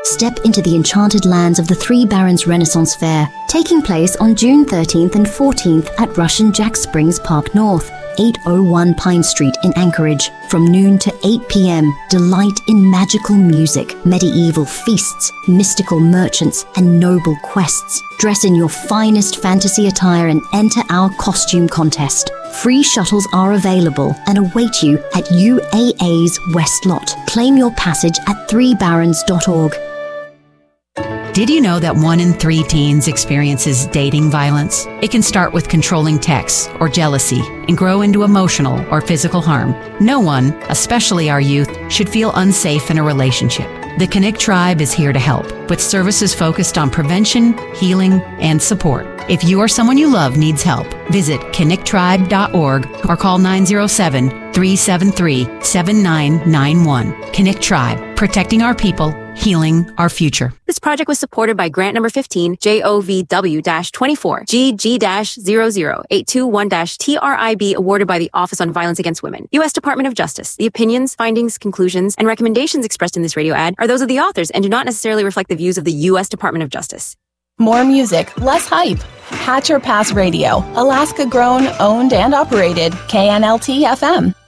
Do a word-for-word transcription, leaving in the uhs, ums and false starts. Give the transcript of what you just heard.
Step into the enchanted lands of the Three Barons Renaissance Fair, taking place on June thirteenth and fourteenth at Russian Jack Springs Park North, eight oh one Pine Street in Anchorage. From noon to eight p.m, delight in magical music, medieval feasts, mystical merchants, and noble quests. Dress in your finest fantasy attire and enter our costume contest. Free shuttles are available and await you at U A A's West Lot. Claim your passage at three barons dot org. Did you know that one in three teens experiences dating violence? It can start with controlling texts or jealousy and grow into emotional or physical harm. No one, especially our youth, should feel unsafe in a relationship. The Connect Tribe is here to help, with services focused on prevention, healing, and support. If you or someone you love needs help, visit connect tribe dot org or call nine oh seven, three seven three, seven nine nine one. Connect Tribe, protecting our people, healing our future. This project was supported by grant number fifteen, J O V W twenty-four, G G zero zero eight two one T R I B, awarded by the Office on Violence Against Women, U S Department of Justice. The opinions, findings, conclusions, and recommendations expressed in this radio ad are those of the authors and do not necessarily reflect the views of the U S Department of Justice. More music, less hype. Hatcher Pass Radio, Alaska grown, owned, and operated. K N L T F M.